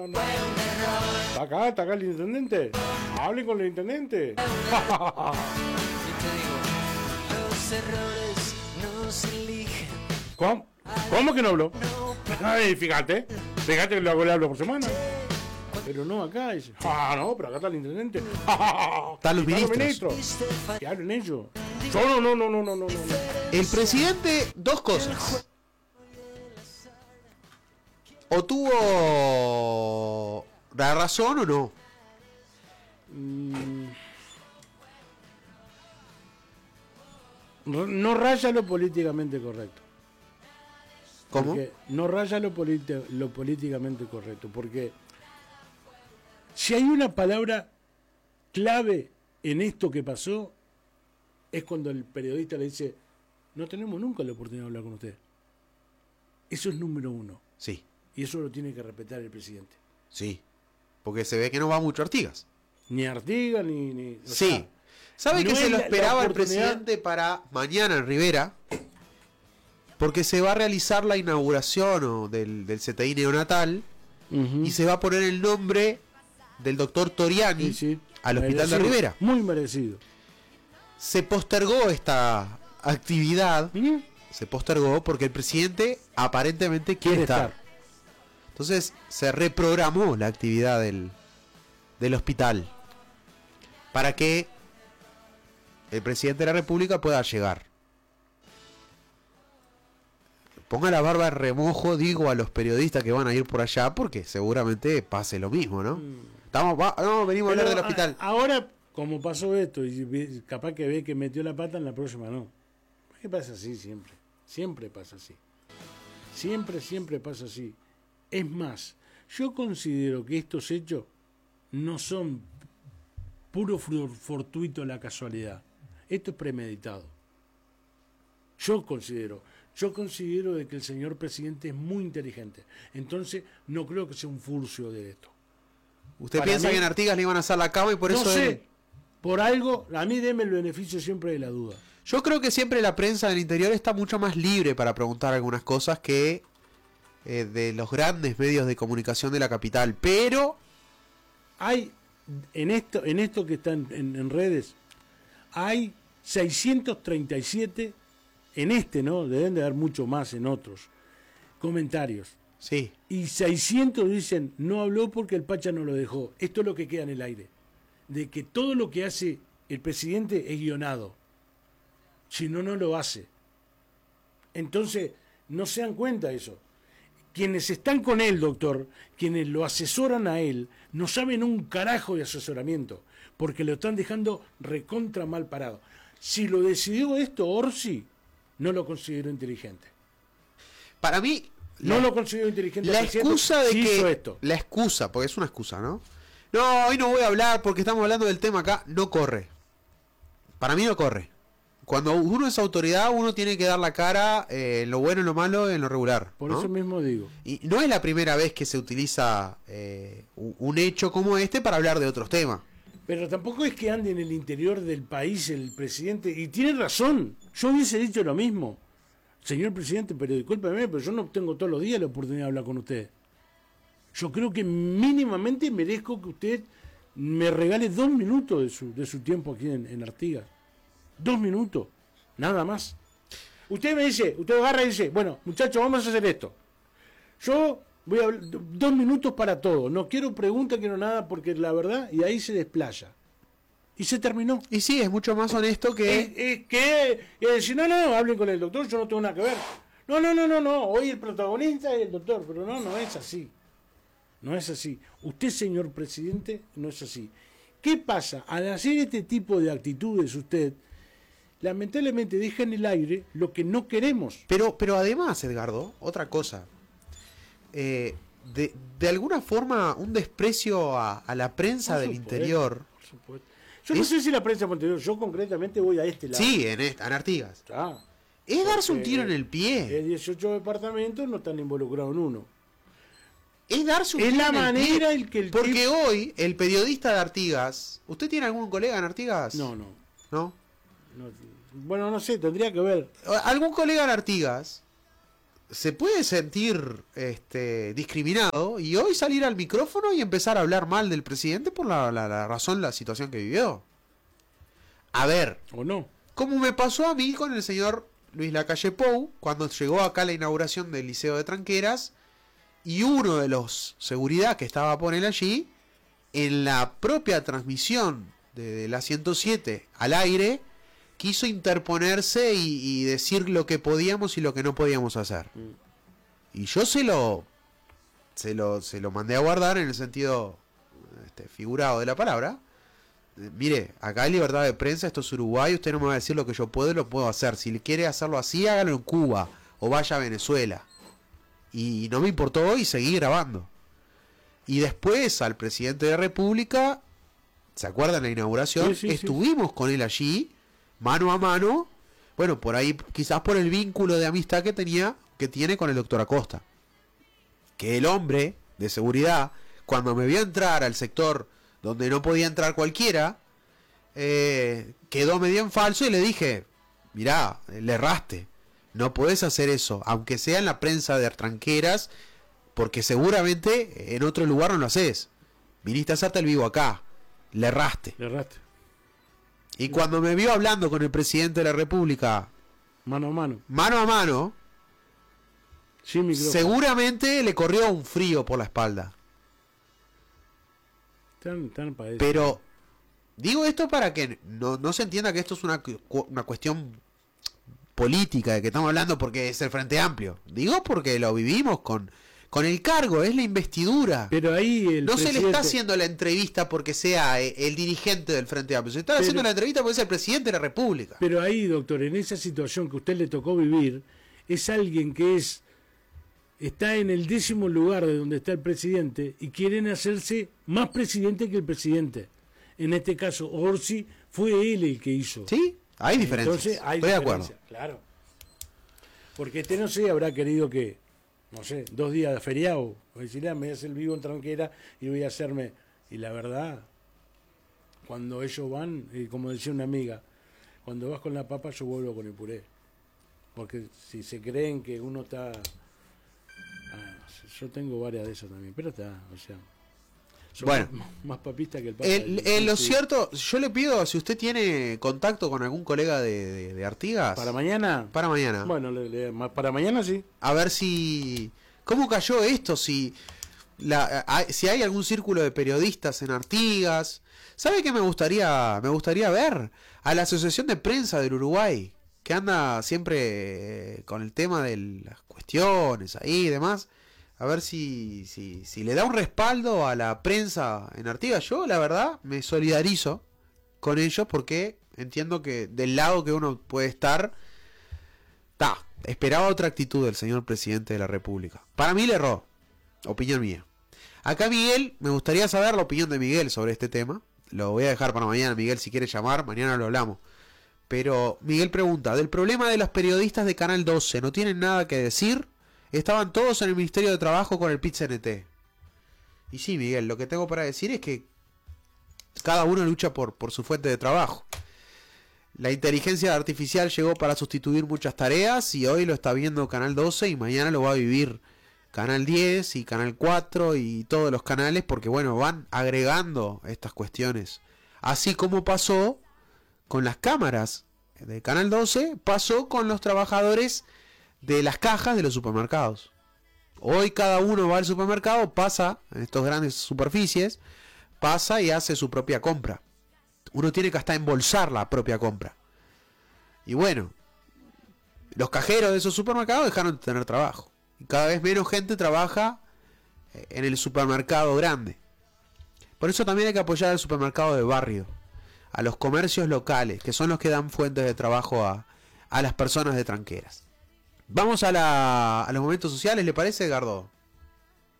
Está acá el intendente. Hablen con el intendente. Los errores no se eligen. ¿Cómo que no habló? Ay, fíjate que le hablo por semana. Pero no acá. No, pero acá está el intendente. Están los ministros. Que hablen ellos. No. El presidente, dos cosas. O tuvo la razón o no. No raya lo políticamente correcto. ¿Cómo? Porque no raya lo políticamente correcto. Porque si hay una palabra clave en esto que pasó, es cuando el periodista le dice: no tenemos nunca la oportunidad de hablar con usted. Eso es número uno. Sí. Y eso lo tiene que respetar el presidente. Sí. Porque se ve que no va mucho a Artigas. Ni Artigas, ni sí. ¿Sabe que no se lo esperaba el oportunidad... presidente para mañana en Rivera? Porque se va a realizar la inauguración del CTI neonatal. Y se va a poner el nombre del doctor Toriani al hospital de Rivera. Muy merecido. Se postergó esta actividad. Se postergó porque el presidente aparentemente quiere estar. Entonces se reprogramó la actividad del hospital para que el presidente de la República pueda llegar. Ponga la barba de remojo, digo, a los periodistas que van a ir por allá, porque seguramente pase lo mismo, ¿no? Venimos a hablar del hospital. Ahora, como pasó esto, y capaz que ve que metió la pata, en la próxima no. ¿Qué pasa así siempre? Siempre pasa así. Siempre pasa así. Es más, yo considero que estos hechos no son puro fortuito la casualidad. Esto es premeditado. Yo considero de que el señor presidente es muy inteligente. Entonces, no creo que sea un furcio de esto. ¿Usted piensa que en Artigas le iban a hacer la cama y por eso... No sé, por algo, a mí deme el beneficio siempre de la duda. Yo creo que siempre la prensa del interior está mucho más libre para preguntar algunas cosas que de los grandes medios de comunicación de la capital, pero hay en esto que está en redes, hay 637 en ¿no? Deben de haber mucho más en otros comentarios. Sí. Y 600 dicen: no habló porque el Pacha no lo dejó. Esto es lo que queda en el aire, de que todo lo que hace el presidente es guionado. Si no, no lo hace. Entonces, no se dan cuenta de eso. Quienes están con él, doctor, quienes lo asesoran a él, no saben un carajo de asesoramiento, porque lo están dejando recontra mal parado. Si lo decidió esto Orsi, no lo considero inteligente. Para mí, no lo considero inteligente. La excusa de que... hizo esto. La excusa, porque es una excusa, ¿no? No, hoy no voy a hablar porque estamos hablando del tema acá. No corre. Para mí no corre. Cuando uno es autoridad, uno tiene que dar la cara en lo bueno, en lo malo, en lo regular. Por eso mismo digo. Y no es la primera vez que se utiliza un hecho como este para hablar de otros temas. Pero tampoco es que ande en el interior del país el presidente. Y tiene razón. Yo hubiese dicho lo mismo. Señor presidente, pero discúlpeme, pero yo no tengo todos los días la oportunidad de hablar con usted. Yo creo que mínimamente merezco que usted me regale 2 minutos de su tiempo aquí en Artigas. 2 minutos, nada más. Usted me dice, usted agarra y dice: bueno, muchachos, vamos a hacer esto. Yo voy a hablar 2 minutos para todo. No quiero preguntas, quiero nada, porque la verdad, y ahí se desplaya. Y se terminó. Y sí, es mucho más honesto que... decir: no, hablen con el doctor, yo no tengo nada que ver. No, hoy el protagonista es el doctor, pero no es así. No es así. Usted, señor presidente, no es así. ¿Qué pasa? Al hacer este tipo de actitudes usted, lamentablemente deja en el aire lo que no queremos. Pero además, Edgardo, otra cosa. De alguna forma, un desprecio a la prensa del interior. Por supuesto. Yo no sé si la prensa del interior, yo concretamente voy a este lado. Sí, en Artigas. Es darse un tiro en el pie. 18 departamentos no están involucrados en uno. Es darse un tiro en el pie. Es la manera en que el porque hoy, el periodista de Artigas... ¿Usted tiene algún colega en Artigas? No. ¿No? Bueno, no sé, tendría que ver. ¿Algún colega en Artigas se puede sentir discriminado y hoy salir al micrófono y empezar a hablar mal del presidente por la razón, la situación que vivió. A ver, ¿O no? como me pasó a mí con el señor Luis Lacalle Pou, cuando llegó acá la inauguración del Liceo de Tranqueras, y uno de los seguridad que estaba por él allí, en la propia transmisión de la 107 al aire, quiso interponerse y decir lo que podíamos y lo que no podíamos hacer. Y yo se lo mandé a guardar en el sentido figurado de la palabra. Mire, acá hay libertad de prensa, esto es Uruguay, usted no me va a decir lo que yo puedo y lo puedo hacer. Si quiere hacerlo así, hágalo en Cuba o vaya a Venezuela. Y no me importó y seguí grabando. Y después al presidente de la República, ¿se acuerdan la inauguración? Sí, Estuvimos con él allí, mano a mano. Bueno, por ahí, quizás por el vínculo de amistad que tiene con el doctor Acosta. Que el hombre de seguridad, cuando me vio entrar al sector donde no podía entrar cualquiera, quedó medio en falso y le dije, mirá, le erraste, no podés hacer eso, aunque sea en la prensa de Tranqueras, porque seguramente en otro lugar no lo haces. Viniste a hacerte el vivo acá, le erraste. Y cuando me vio hablando con el presidente de la República, mano a mano, sin micrófono, seguramente le corrió un frío por la espalda. Tan para eso. Pero digo esto para que no se entienda que esto es una cuestión política de que estamos hablando porque es el Frente Amplio. Digo porque lo vivimos con el cargo, es la investidura. Pero ahí no se le está haciendo la entrevista porque sea el dirigente del Frente Amplio, se está haciendo la entrevista porque es el presidente de la República. Pero ahí, doctor, en esa situación que a usted le tocó vivir, es alguien que está en el 10º lugar de donde está el presidente y quieren hacerse más presidente que el presidente. En este caso, Orsi fue él el que hizo. Sí, hay diferencias. Entonces, hay Estoy de diferencias, acuerdo. claro. Porque no sé, habrá querido que, no sé, 2 días de feriado, voy a decir, me voy a hacer el vivo en Tranquera y voy a hacerme. Y la verdad, cuando ellos van, como decía una amiga, cuando vas con la papa yo vuelvo con el puré. Porque si se creen que uno está... yo tengo varias de esas también, pero está, o sea... Bueno, más papista que el papa. Lo cierto, yo le pido, si usted tiene contacto con algún colega de Artigas... ¿Para mañana? Para mañana. Bueno, para mañana sí. A ver si... ¿Cómo cayó esto? Si hay algún círculo de periodistas en Artigas. ¿Sabe qué me gustaría ver? A la Asociación de Prensa del Uruguay, que anda siempre con el tema de las cuestiones ahí y demás. A ver si le da un respaldo a la prensa en Artigas. Yo, la verdad, me solidarizo con ellos porque entiendo que del lado que uno puede estar, esperaba otra actitud del señor presidente de la República. Para mí le erró. Opinión mía. Acá Miguel, me gustaría saber la opinión de Miguel sobre este tema. Lo voy a dejar para mañana, Miguel, si quiere llamar, mañana lo hablamos. Pero Miguel pregunta, del problema de los periodistas de Canal 12, ¿no tienen nada que decir? Estaban todos en el Ministerio de Trabajo con el PIT-CNT. Y sí, Miguel, lo que tengo para decir es que cada uno lucha por su fuente de trabajo. La inteligencia artificial llegó para sustituir muchas tareas y hoy lo está viendo Canal 12 y mañana lo va a vivir Canal 10 y Canal 4 y todos los canales porque, bueno, van agregando estas cuestiones. Así como pasó con las cámaras de Canal 12, pasó con los trabajadores de las cajas de los supermercados. Hoy cada uno va al supermercado, pasa en estas grandes superficies, pasa y hace su propia compra. Uno tiene que hasta embolsar la propia compra. Y bueno, los cajeros de esos supermercados dejaron de tener trabajo. Y cada vez menos gente trabaja en el supermercado grande. Por eso también hay que apoyar al supermercado de barrio, a los comercios locales, que son los que dan fuentes de trabajo a las personas de Tranqueras. Vamos a los momentos sociales, ¿le parece, Edgardo?